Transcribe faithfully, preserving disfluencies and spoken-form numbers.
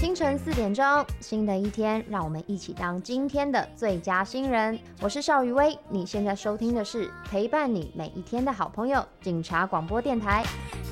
清晨四点钟，新的一天，让我们一起当今天的最佳新人。我是邵雨薇，你现在收听的是陪伴你每一天的好朋友——警察广播电台。